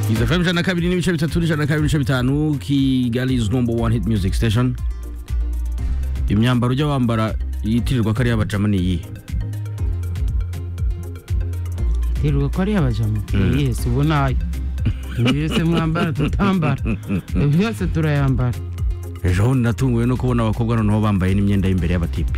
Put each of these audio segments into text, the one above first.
Iza FM jana kabiri n'ibice bitatu jana kabiri n'ibice bitanu Kigali's number one hit music station. Imyambaro ujya wambara yitirirwa ko ari y'abajama iyi. Yitirirwa ko ari y'abajama. Yes, ubona yese mwambara tutambara. Byose turayambara. Ejo natunguwe no kubona abakobwa noneho bambaye n'imyenda y'imbere y'abatipe.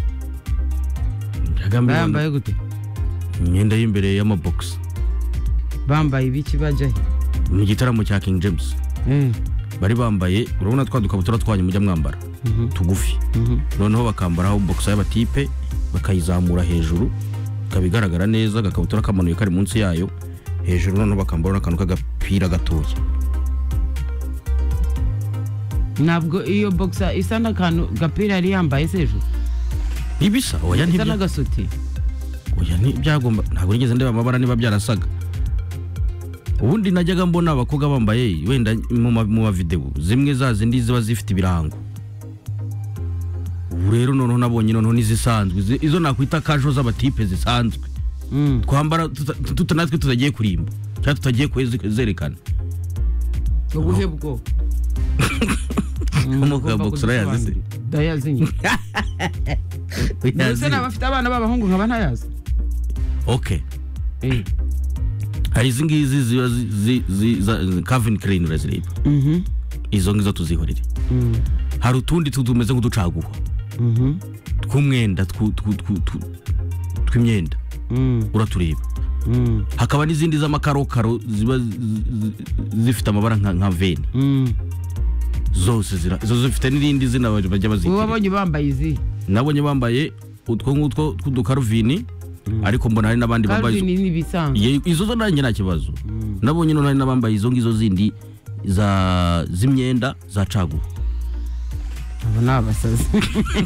Bambaye gute? Imyenda y'imbere y'amabox. Bambaye ibiki bajaye? Mu gitaramo cya King James. Bari bambaye urabona twadukabutura twanye mujya mwambara. Tugufi. Noneho bakambaraho box y'abatipe bakayizamura hejuru kabigaragara neza gakabutura kamanuye kari munsi yayo hejuru noneho bakambara n'akantu kagapira gatoya. Nabwo iyo boxer isa n'akantu gapira yari yambaye sejo. Ibisa oya Isa n'agasuti. Oya ni byagomba ntabwo nigeze ndeba amabara niba byarasaga. Ubundi najyaga mbona abakobwa bambaye wenda mu video zimwe zazindi ziba zifite ibirango. Ubu rero noneho nabonye noneho nizisanzwe izo nakwita kajo z'abatipe zisanzwe. Twambara tutanatwe tutagiye kurimba cyangwa tutagiye kwezerekana. Ubuhe bwo Umuga boxera yazize. Dayazinye. Ndetse n'abafite abana b'abahungu nkaba ntayazi. Okay. Hari zingizi ziba Calvin Klein reziliba. Izo ngizo tuzihorere. Hari utundi tudumeze nk'uducaguho. Tw'umwenda tw'imyenda. Uratureba. Hakaba n'izindi z'amakarokaro ziba zifite amabara nka veni. Zose zifite n'irindi zina bajya bazita. Wabonye bambaye izi? Nabonye bambaye utwo ngutwo tw'udukaruvini. Ariko mbona hari nabandi bambaye izo zo nanjye nta kibazo. Nabonye none hari nabambaye izo ngizo zindi z'imyenda za caguho. Aba nabasazi.